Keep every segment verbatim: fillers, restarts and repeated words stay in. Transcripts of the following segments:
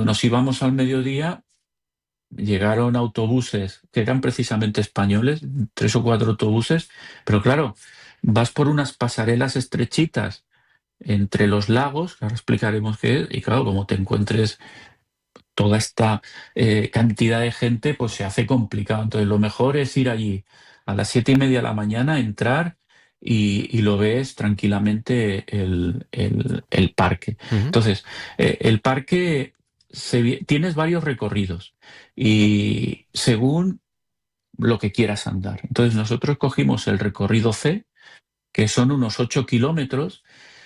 cuando nos íbamos al mediodía, llegaron autobuses que eran precisamente españoles, tres o cuatro autobuses, pero claro, vas por unas pasarelas estrechitas entre los lagos, que ahora explicaremos qué es, y claro, como te encuentres toda esta eh, cantidad de gente, pues se hace complicado. Entonces, lo mejor es ir allí a las siete y media de la mañana, entrar y, y lo ves tranquilamente el, el- el parque. Ujú. Entonces, eh, el parque se vi- tienes varios recorridos y según lo que quieras andar. Entonces, nosotros cogimos el recorrido C, que son unos ocho kilómetros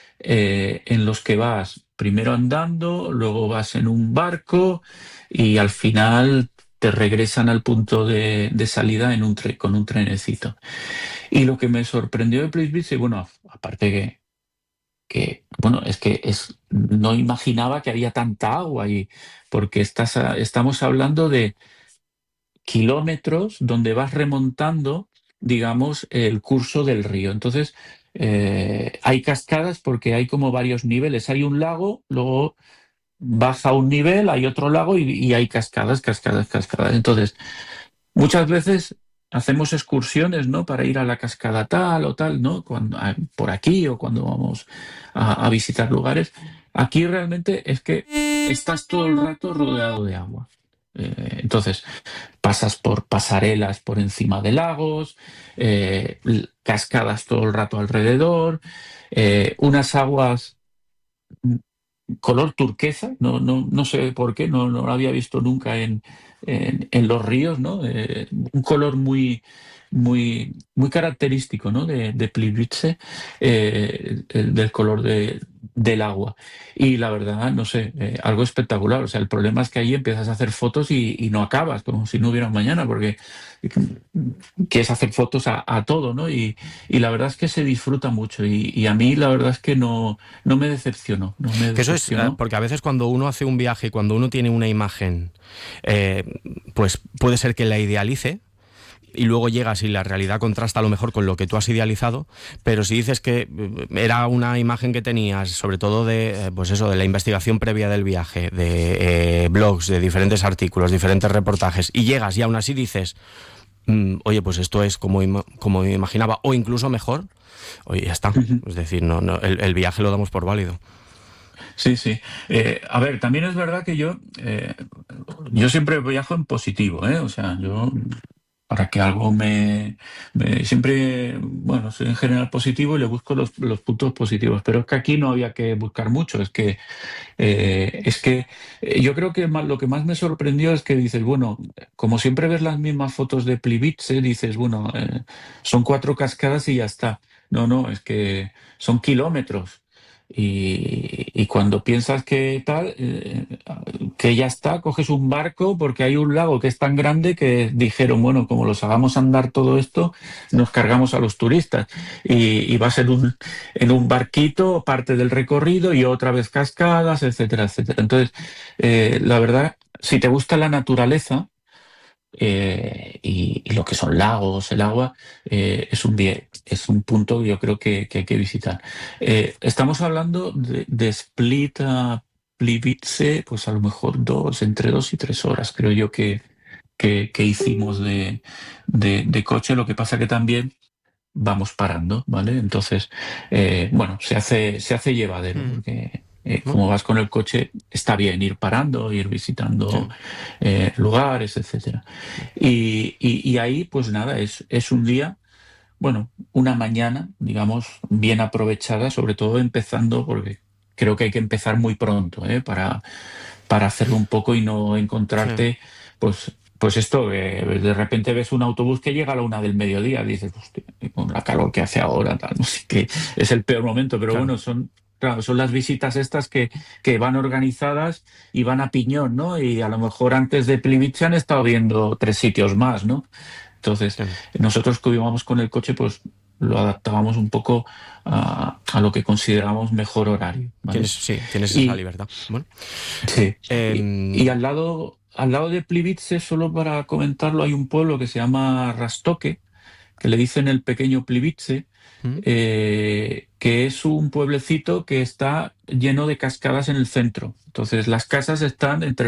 eh, en los que vas primero andando, luego vas en un barco y al final te regresan al punto de, de salida en un tre- con un trenecito. Y lo que me sorprendió de Plitvice, bueno, aparte que, que, bueno, es que es, no imaginaba que había tanta agua ahí, porque estás a- estamos hablando de kilómetros donde vas remontando, digamos, el curso del río. Entonces, eh, hay cascadas porque hay como varios niveles. Hay un lago, luego baja un nivel, hay otro lago y, y hay cascadas, cascadas, cascadas. Entonces, muchas veces hacemos excursiones, ¿no? Para ir a la cascada tal o tal, ¿no? Cuando, a- por aquí o cuando vamos a, a visitar lugares. Aquí realmente es que estás todo el rato rodeado de agua. Eh, entonces, pasas por pasarelas por encima de lagos, eh, l- cascadas todo el rato alrededor, eh, unas aguas mm, color turquesa, no, no, no sé por qué, no, no lo había visto nunca en, en, en los ríos, ¿no? Eh, un color muy, muy, muy característico, ¿no? De, de Plivice, eh, el- del color de- del agua. Y la verdad, no sé, eh, algo espectacular. O sea, el problema es que ahí empiezas a hacer fotos y, y no acabas, como si no hubiera un mañana, porque quieres hacer fotos a, a todo, ¿no? Y, y la verdad es que se disfruta mucho. Y, y a mí la verdad es que no, no me decepcionó, no me Que eso es, eh, decepcionó. porque a veces cuando uno hace un viaje, cuando uno tiene una imagen, eh, pues puede ser que la idealice y luego llegas y la realidad contrasta a lo mejor con lo que tú has idealizado, pero si dices que eh, era una imagen que tenías, sobre todo de, eh, pues eso, de la investigación previa del viaje, de eh, blogs, de diferentes artículos, diferentes reportajes, y llegas y aún así dices, mm, oye, pues esto es como, ima- como me imaginaba, o incluso mejor, oye, ya está. Ujú. Es decir, no, no, el, el viaje lo damos por válido. Sí, sí. Eh, a ver, también es verdad que yo, eh, yo siempre viajo en positivo, ¿eh? O sea, yo para que algo me, me- siempre, bueno, soy en general positivo y le busco los, los puntos positivos, pero es que aquí no había que buscar mucho, es que Eh, es que eh, yo creo que más- lo que más me sorprendió es que dices, bueno, como siempre ves las mismas fotos de Plivice, dices, bueno, eh, son cuatro cascadas y ya está. No, no, es que son kilómetros. Y, y cuando piensas que tal, eh, que ya está, coges un barco porque hay un lago que es tan grande que dijeron, bueno, como los hagamos andar todo esto, nos cargamos a los turistas. Y, y vas en un, en un barquito, parte del recorrido y otra vez cascadas, etcétera, etcétera. Entonces, eh, la verdad, si te gusta la naturaleza eh, y, y lo que son lagos, el agua, eh, es un bien, es un punto que yo creo que, que hay que visitar. Eh, estamos hablando de, de Split a Plivice, pues a lo mejor dos, entre dos y tres horas, creo yo que, que, que hicimos de, de, de coche. Lo que pasa que también vamos parando, ¿vale? Entonces, eh, bueno, se hace, se hace llevadero, Mm. porque eh, Bueno, como vas con el coche, está bien ir parando, ir sí. visitando eh, lugares, etcétera. Y, y- y ahí, pues nada, es, es un día, bueno, una mañana, digamos, bien aprovechada, sobre todo empezando, porque creo que hay que empezar muy pronto, ¿eh? Para, para hacerlo un poco y no Sí. encontrarte, pues, pues esto, que de repente ves un autobús que llega a la una del mediodía, dices, hostia, con la calor que hace ahora, tal, no sé qué, es el peor momento, pero Claro. bueno, son, claro, son las visitas estas que, que van organizadas y van a piñón, ¿no? Y a lo mejor antes de Plivice han estado viendo tres sitios más, ¿no? Entonces, Sí. nosotros que íbamos con el coche, pues lo adaptábamos un poco a, a lo que consideramos mejor horario, Tienes, ¿vale? sí, tienes esa Y, libertad. Bueno. sí, y, Em, y al lado, al lado de Plivice, solo para comentarlo, hay un pueblo que se llama Rastoque, que le dicen el pequeño Plivice, mm. eh, que es un pueblecito que está lleno de cascadas en el centro. Entonces, las casas están entre